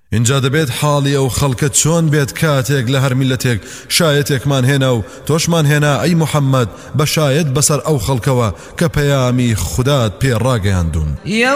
اینجا دەبێت حاڵی ئەو خەڵکە چۆن بێت کاتێک لە هەر میلەتێک شایەتێکمان هێنا و تۆشمان هێنا ئەی محەممەد بە شایەت بەسەر ئەو خەڵکەوە کە پەیامی خودات پێ ڕاگەیاندون.